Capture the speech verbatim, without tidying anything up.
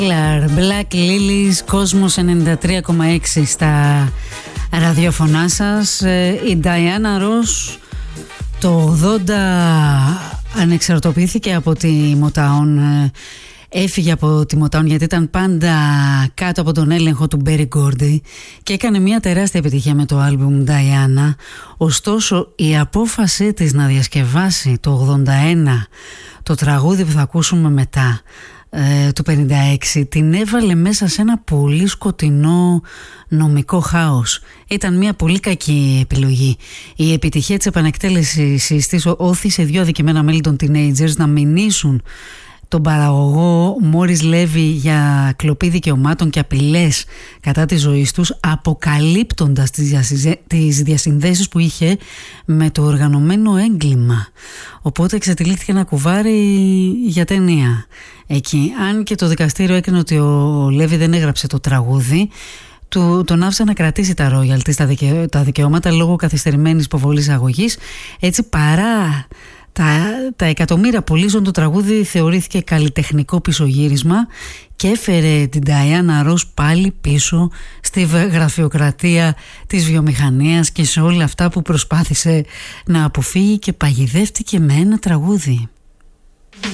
Black Lilies, Κόσμος ενενήντα τρία κόμμα έξι στα ραδιόφωνά σας. Η Diana Ross το ογδόντα ανεξαρτοποιήθηκε από τη Motown. Έφυγε από τη Motown γιατί ήταν πάντα κάτω από τον έλεγχο του Berry Gordy και έκανε μια τεράστια επιτυχία με το άλμπουμ Diana. Ωστόσο η απόφασή της να διασκευάσει το ογδόντα ένα το τραγούδι που θα ακούσουμε μετά, ε, του πενήντα έξι, την έβαλε μέσα σε ένα πολύ σκοτεινό νομικό χάος. Ήταν μια πολύ κακή επιλογή. Η επιτυχία της επανεκτέλεσης της όθησε δύο αδικημένα μέλη των teenagers να μηνύσουν τον παραγωγό Μόρις Λέβι για κλοπή δικαιωμάτων και απειλές κατά της ζωής τους, αποκαλύπτοντας τις διασυνδέσεις που είχε με το οργανωμένο έγκλημα. Οπότε εξατυλίχθηκε ένα κουβάρι για ταινία εκεί. Αν και το δικαστήριο έκρινε ότι ο Λέβι δεν έγραψε το τραγούδι, του, τον άφησε να κρατήσει τα royalties, τα, δικαι, τα δικαιώματα λόγω καθυστερημένης υποβολής αγωγής. Έτσι, παρά Τα, τα εκατομμύρια που λύσουν το τραγούδι, θεωρήθηκε καλλιτεχνικό πισωγύρισμα και έφερε την Diana Ross πάλι πίσω στη γραφειοκρατία της βιομηχανίας και σε όλα αυτά που προσπάθησε να αποφύγει και παγιδεύτηκε με ένα τραγούδι.